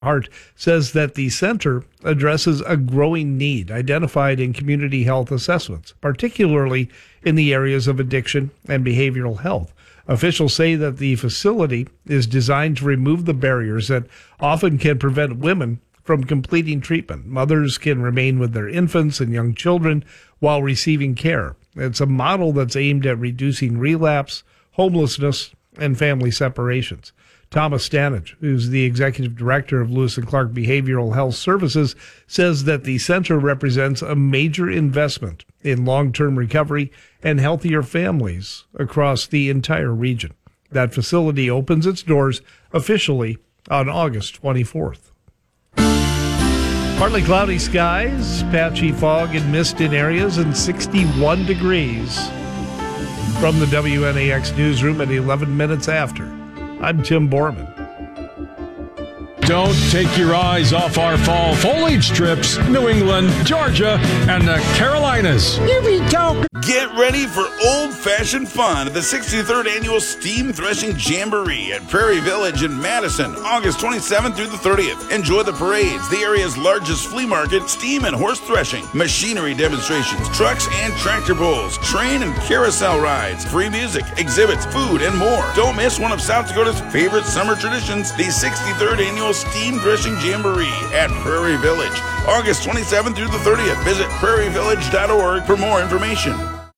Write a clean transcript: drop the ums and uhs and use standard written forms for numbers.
Hart says that the center addresses a growing need identified in community health assessments, particularly in the areas of addiction and behavioral health. Officials say that the facility is designed to remove the barriers that often can prevent women from completing treatment. Mothers can remain with their infants and young children while receiving care. It's a model that's aimed at reducing relapse, homelessness, and family separations. Thomas Stanage, who's the executive director of Lewis and Clark Behavioral Health Services, says that the center represents a major investment in long-term recovery and healthier families across the entire region. That facility opens its doors officially on August 24th. Partly cloudy skies, patchy fog and mist in areas, and 61 degrees. From the WNAX newsroom at 11 minutes after. I'm Tim Borman. Don't take your eyes off our fall foliage trips. New England, Georgia, and the Carolinas. Here we go. Get ready for old-fashioned fun at the 63rd Annual Steam Threshing Jamboree at Prairie Village in Madison, August 27th through the 30th. Enjoy the parades, the area's largest flea market, steam and horse threshing, machinery demonstrations, trucks and tractor pulls, train and carousel rides, free music, exhibits, food, and more. Don't miss one of South Dakota's favorite summer traditions, the 63rd Annual Steam Threshing Jamboree at Prairie Village, August 27th through the 30th. Visit prairievillage.org for more information.